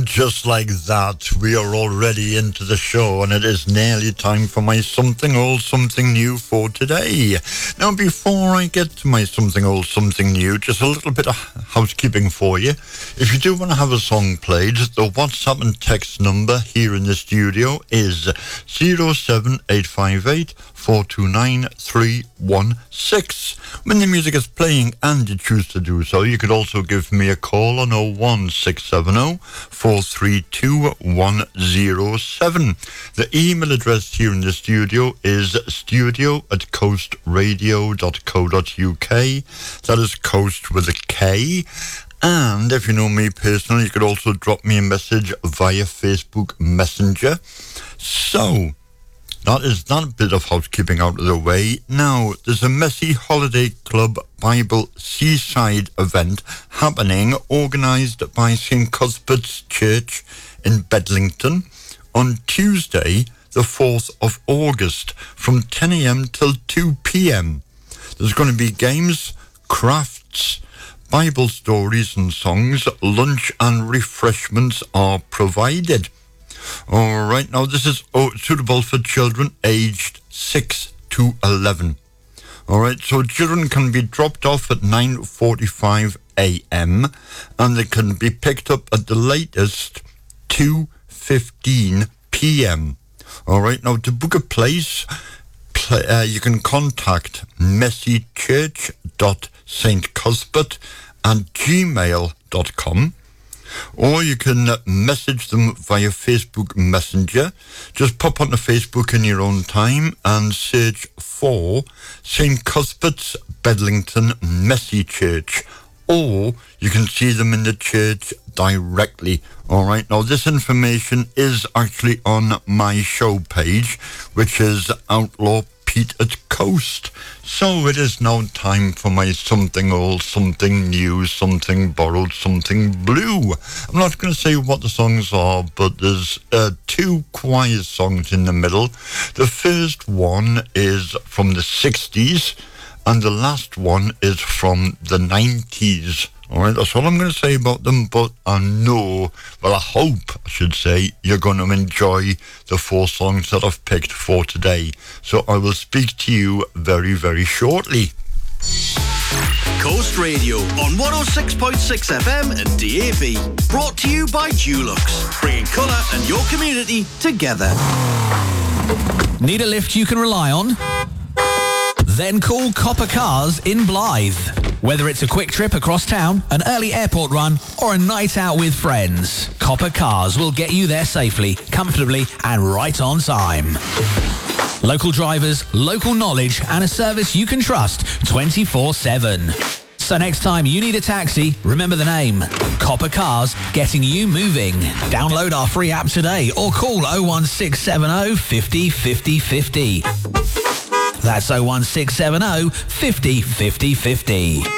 just like that, we are already into the show, and it is nearly time for my something old, something new for today. Now, before I get to my something old, something new, just a little bit of housekeeping for you. If you do want to have a song played, the WhatsApp and text number here in the studio is 07858 429 316. When the music is playing and you choose to do so, you could also give me a call on 01670 432 107. The email address here in the studio is studio@coastradio.co.uk. That is Coast with a K. And if you know me personally, you could also drop me a message via Facebook Messenger. So, that is that bit of housekeeping out of the way. Now, there's a Messy Holiday Club Bible Seaside event happening, organised by St. Cuthbert's Church in Bedlington on Tuesday, the 4th of August, from 10 a.m. till 2 p.m. There's going to be games, crafts, Bible stories and songs. Lunch and refreshments are provided. All right, now this is suitable for children aged 6 to 11. All right, so children can be dropped off at 9:45 a.m. and they can be picked up at the latest 2:15 p.m. All right, now to book a place, you can contact messychurch.stcuthbert@gmail.com. Or you can message them via Facebook Messenger. Just pop onto Facebook in your own time and search for St. Cuthbert's Bedlington Messy Church. Or you can see them in the church directly. All right, now this information is actually on my show page, which is Outlaw Pete at Coast. So it is now time for my something old, something new, something borrowed, something blue. I'm not going to say what the songs are, but there's two choir songs in the middle. The first one is from the 60s, and the last one is from the 90s. All right, that's all I'm going to say about them, but I know, well, I hope, I should say, you're going to enjoy the 4 songs that I've picked for today. So I will speak to you very, very shortly. Coast Radio on 106.6 FM and DAB. Brought to you by Dulux, bringing colour and your community together. Need a lift you can rely on? Then call Copper Cars in Blythe. Whether it's a quick trip across town, an early airport run, or a night out with friends, Copper Cars will get you there safely, comfortably, and right on time. Local drivers, local knowledge, and a service you can trust 24/7. So next time you need a taxi, remember the name. Copper Cars, getting you moving. Download our free app today or call 01670 50 50 50. That's 01670 50 50 50.